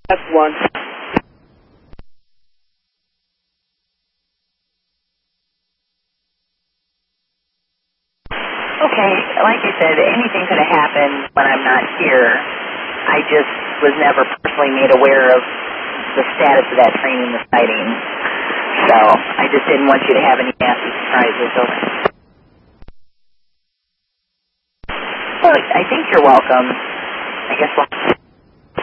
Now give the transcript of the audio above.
That's one. Okay, like I said, anything could have happened when I'm not here. I just was never personally made aware of the status of that training, the sighting. So I just didn't want you to have any nasty surprises. Well, I think you're welcome. I guess we'll